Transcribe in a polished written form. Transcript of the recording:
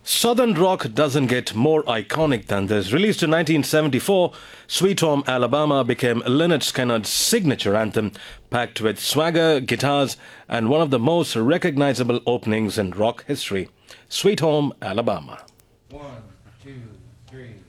Southern rock doesn't get more iconic than this. Released in 1974, Sweet Home Alabama became Lynyrd Skynyrd's signature anthem, packed with swagger, guitars, and one of the most recognizable openings in rock history. Sweet Home Alabama. One, two, three.